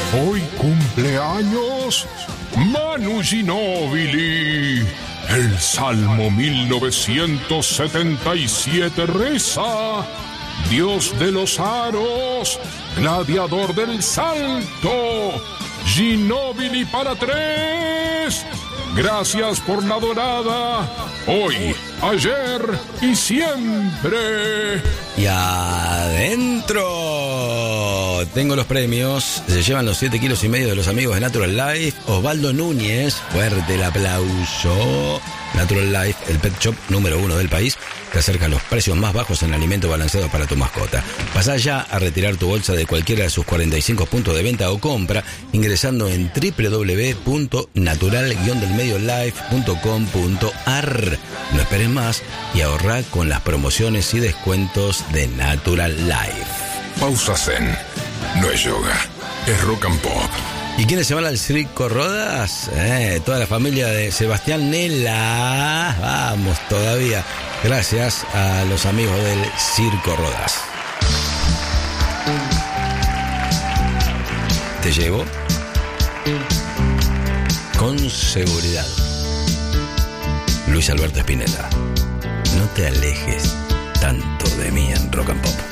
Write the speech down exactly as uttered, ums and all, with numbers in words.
Hoy cumpleaños Manu Ginóbili. El Salmo mil novecientos setenta y siete reza: Dios de los aros, gladiador del salto, Ginóbili para tres. Gracias por la dorada, hoy, ayer y siempre. Y adentro tengo los premios. Se llevan los siete kilos y medio de los amigos de Natural Life. Osvaldo Núñez, fuerte el aplauso. Natural Life, el pet shop número uno del país, te acerca a los precios más bajos en alimento balanceado para tu mascota. Pasá ya a retirar tu bolsa de cualquiera de sus cuarenta y cinco puntos de venta o compra ingresando en doble u doble u doble u punto natural guion del medio life punto com punto a r. No esperes más y ahorra con las promociones y descuentos de Natural Life. Pausa Zen. No es yoga, es rock and pop. ¿Y quiénes se van al Circo Rodas? Eh, toda la familia de Sebastián Nela. Vamos todavía. Gracias a los amigos del Circo Rodas. Te llevo con seguridad. Luis Alberto Spinetta. No te alejes tanto de mí en Rock and Pop.